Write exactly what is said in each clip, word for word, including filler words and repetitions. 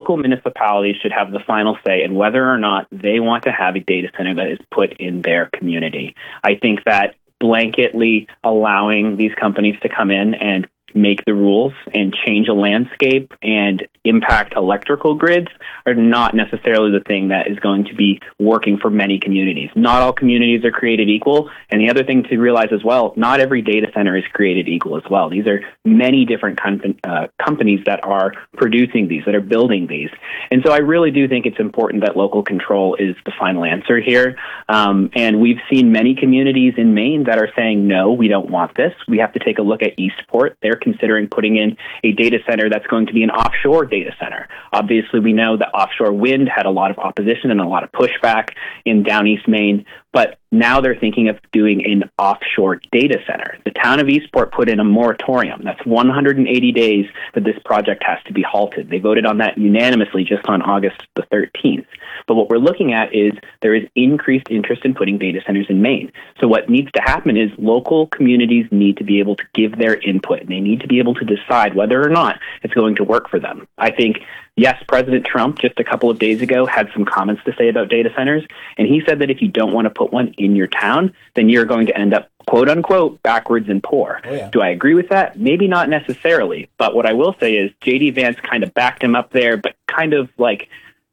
local municipalities should have the final say in whether or not they want to have a data center that is put in their community. I think that blanketly allowing these companies to come in and make the rules and change a landscape and impact electrical grids are not necessarily the thing that is going to be working for many communities. Not all communities are created equal. And the other thing to realize as well, not every data center is created equal as well. These are many different com- uh, companies that are producing these, that are building these. And so I really do think it's important that local control is the final answer here. Um, and we've seen many communities in Maine that are saying, no, we don't want this. We have to take a look at Eastport. They're considering putting in a data center that's going to be an offshore data center. Obviously, we know that offshore wind had a lot of opposition and a lot of pushback in down East Maine, but now they're thinking of doing an offshore data center. The town of Eastport put in a moratorium. That's one hundred eighty days that this project has to be halted. They voted on that unanimously just on August the thirteenth. But what we're looking at is there is increased interest in putting data centers in Maine. So what needs to happen is local communities need to be able to give their input, and they need to be able to decide whether or not it's going to work for them. I think, yes, President Trump just a couple of days ago had some comments to say about data centers, and he said that if you don't want to put one in your town, then you're going to end up, quote unquote, backwards and poor. Oh, yeah. Do I agree with that? Maybe not necessarily. But what I will say is J D Vance kind of backed him up there, but kind of like,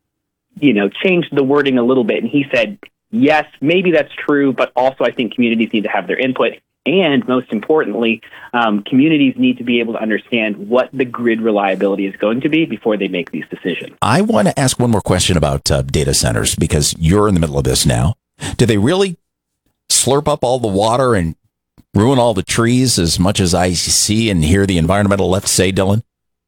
you know, changed the wording a little bit. And he said, yes, maybe that's true, but also I think communities need to have their input. And most importantly, um, communities need to be able to understand what the grid reliability is going to be before they make these decisions. I want to ask one more question about uh, data centers, because you're in the middle of this now. Do they really slurp up all the water and ruin all the trees as much as I see and hear the environmental left say, Dylan?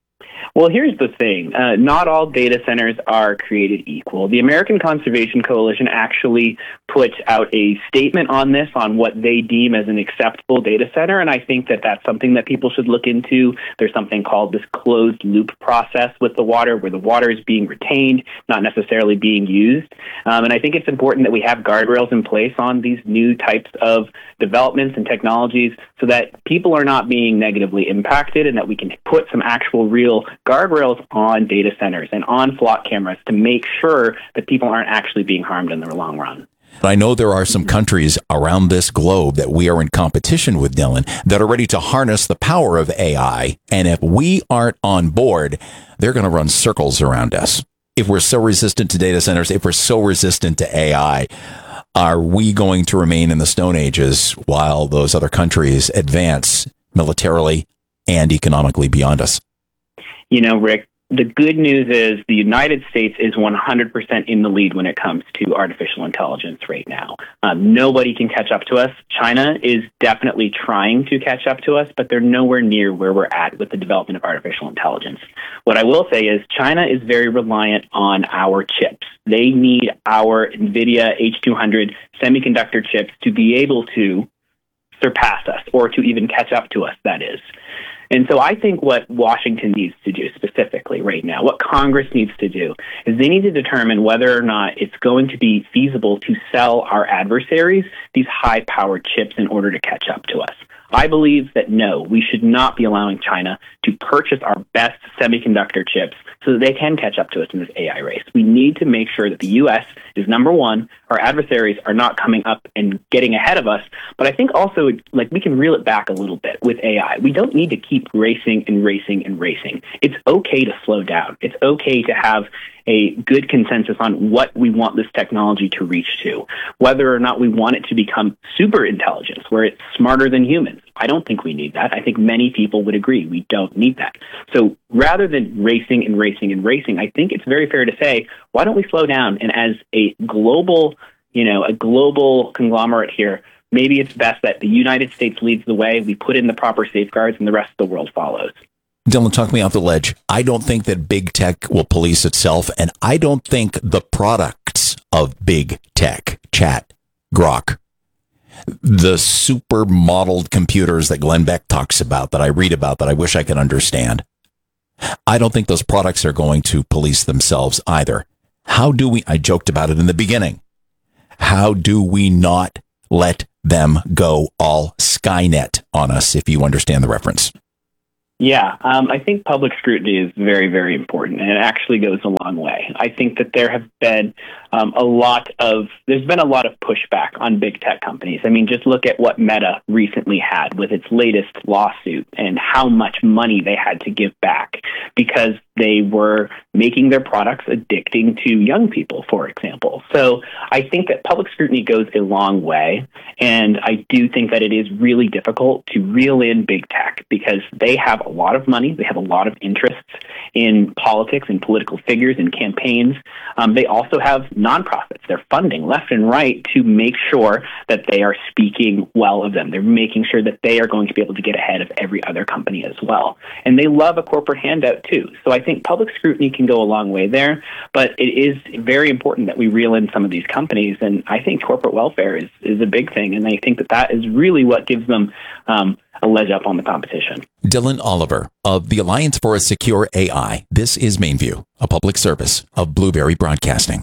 Well, here's the thing. Uh, not all data centers are created equal. The American Conservation Coalition actually put out a statement on this, on what they deem as an acceptable data center, and I think that that's something that people should look into. There's something called this closed loop process with the water, where the water is being retained, not necessarily being used. Um, and I think it's important that we have guardrails in place on these new types of developments and technologies so that people are not being negatively impacted, and that we can put some actual real guardrails on data centers and on flock cameras to make sure that people aren't actually being harmed in the long run. I know there are some countries around this globe that we are in competition with, Dylan, that are ready to harness the power of A I. And if we aren't on board, they're going to run circles around us. If we're so resistant to data centers, if we're so resistant to A I, are we going to remain in the Stone Ages while those other countries advance militarily and economically beyond us? You know, Rick, the good news is the United States is one hundred percent in the lead when it comes to artificial intelligence right now. Um, nobody can catch up to us. China is definitely trying to catch up to us, but they're nowhere near where we're at with the development of artificial intelligence. What I will say is China is very reliant on our chips. They need our NVIDIA H two hundred semiconductor chips to be able to surpass us, or to even catch up to us, that is. And so I think what Washington needs to do specifically right now, what Congress needs to do, is they need to determine whether or not it's going to be feasible to sell our adversaries these high-powered chips in order to catch up to us. I believe that no, we should not be allowing China to purchase our best semiconductor chips so that they can catch up to us in this A I race. We need to make sure that the U S is number one. Our adversaries are not coming up and getting ahead of us. But I think also, like, we can reel it back a little bit with A I. We don't need to keep racing and racing and racing. It's okay to slow down. It's okay to have a good consensus on what we want this technology to reach to, whether or not we want it to become super intelligence, where it's smarter than humans. I don't think we need that. I think many people would agree we don't need that. So rather than racing and racing and racing, I think it's very fair to say, why don't we slow down? And as a global, you know, a global conglomerate here, maybe it's best that the United States leads the way, we put in the proper safeguards, and the rest of the world follows. Dylan, talk me off the ledge. I don't think that big tech will police itself, and I don't think the products of big tech, Chat, Grok, the super modeled computers that Glenn Beck talks about, that I read about, that I wish I could understand, I don't think those products are going to police themselves either. How do we, I joked about it in the beginning, how do we not let them go all Skynet on us, if you understand the reference? Yeah, um, I think public scrutiny is very, very important, and it actually goes a long way. I think that there have been um, a lot of, there's been a lot of pushback on big tech companies. I mean, just look at what Meta recently had with its latest lawsuit and how much money they had to give back because they were making their products addicting to young people, for example. So I think that public scrutiny goes a long way, and I do think that it is really difficult to reel in big tech because they have a lot of money, they have a lot of interests in politics and political figures and campaigns. Um, they also have nonprofits. They're funding left and right to make sure that they are speaking well of them. They're making sure that they are going to be able to get ahead of every other company as well. And they love a corporate handout too. So I think public scrutiny can go a long way there, but it is very important that we reel in some of these companies. And I think corporate welfare is, is a big thing. And I think that that is really what gives them um, a leg up on the competition. Dylan Oliver of the Alliance for a Secure A I. This is Mainview, a public service of Blueberry Broadcasting.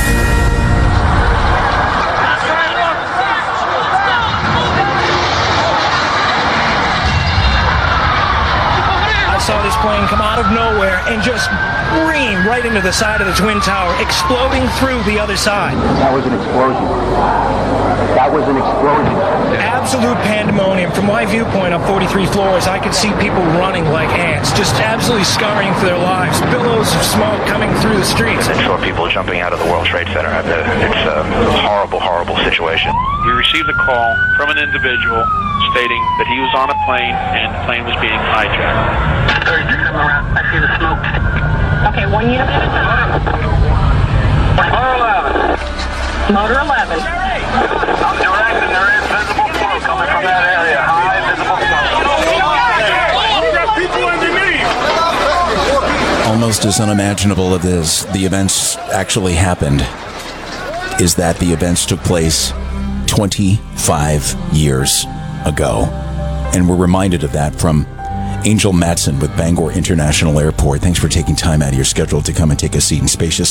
I saw this plane come out of nowhere and just ream right into the side of the Twin Tower, exploding through the other side. That was an explosion. That was an explosion. Absolute pandemonium. From my viewpoint up forty-three floors, I could see people running like ants, just absolutely scurrying for their lives. Billows of smoke coming through the streets. I saw people jumping out of the World Trade Center. It's a horrible, horrible situation. We received a call from an individual stating that he was on a plane and the plane was being hijacked. I see the smoke. Okay, one unit at a time. Motor eleven. Motor eleven. I'm directing there is visible smoke coming from that area. High visible smoke. People underneath. Almost as unimaginable as the events actually happened is that the events took place twenty-five years ago. And we're reminded of that from Angel Matson with Bangor International Airport. Thanks for taking time out of your schedule to come and take a seat in Spacious.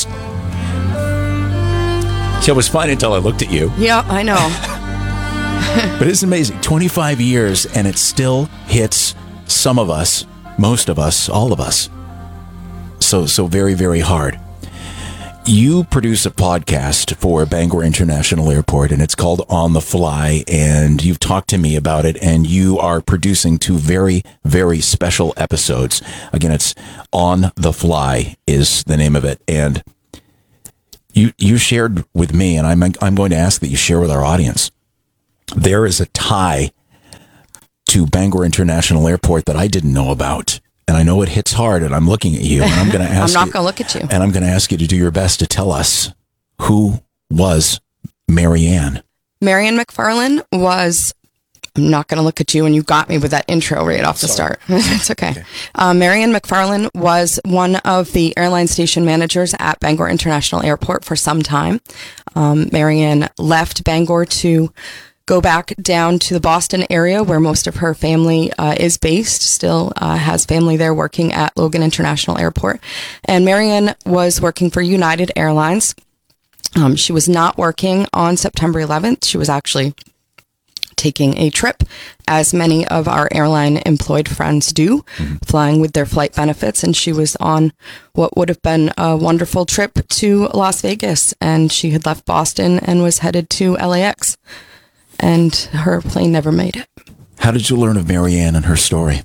So it was fine until I looked at you. Yeah, I know. But it's amazing. twenty-five years, and it still hits some of us, most of us, all of us. So, so very, very hard. You produce a podcast for Bangor International Airport, and it's called On the Fly, and you've talked to me about it, and you are producing two very, very special episodes. Again, it's On the Fly is the name of it, and you you shared with me, and I'm I'm going to ask that you share with our audience. There is a tie to Bangor International Airport that I didn't know about. And I know it hits hard, and I'm looking at you, and I'm going to ask I'm not you, going to look at you. And I'm going to ask you to do your best to tell us, who was Marianne? Marianne McFarland was, I'm not going to look at you, and you got me with that intro right off the Sorry. start. It's okay. okay. Uh, Marianne McFarland was one of the airline station managers at Bangor International Airport for some time. Um, Marianne left Bangor to go back down to the Boston area where most of her family uh, is based, still uh, has family there working at Logan International Airport. And Marianne was working for United Airlines. Um, she was not working on September eleventh. She was actually taking a trip, as many of our airline employed friends do, mm-hmm. flying with their flight benefits. And she was on what would have been a wonderful trip to Las Vegas. And she had left Boston and was headed to L A X. And her plane never made it. How did you learn of Marianne and her story?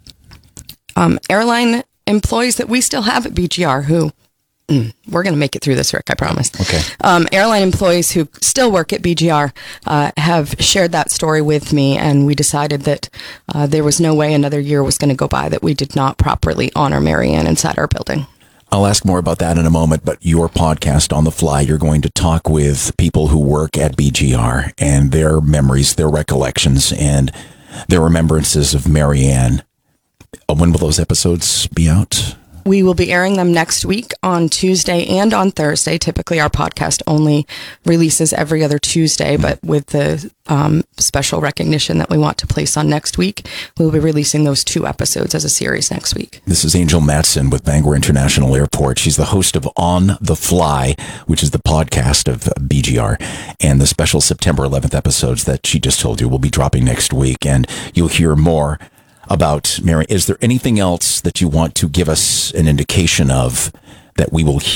Um, airline employees that we still have at B G R who, mm, we're going to make it through this, Rick, I promise. Okay. Um, airline employees who still work at B G R uh, have shared that story with me, and we decided that uh, there was no way another year was going to go by that we did not properly honor Marianne inside our building. I'll ask more about that in a moment, but your podcast On the Fly, you're going to talk with people who work at B G R and their memories, their recollections, and their remembrances of Marianne. When will those episodes be out? We will be airing them next week on Tuesday and on Thursday. Typically, our podcast only releases every other Tuesday, but with the um, special recognition that we want to place on next week, we'll be releasing those two episodes as a series next week. This is Angel Matson with Bangor International Airport. She's the host of On the Fly, which is the podcast of B G R, and the special September eleventh episodes that she just told you will be dropping next week, and you'll hear more about Mary. Is there anything else that you want to give us an indication of that we will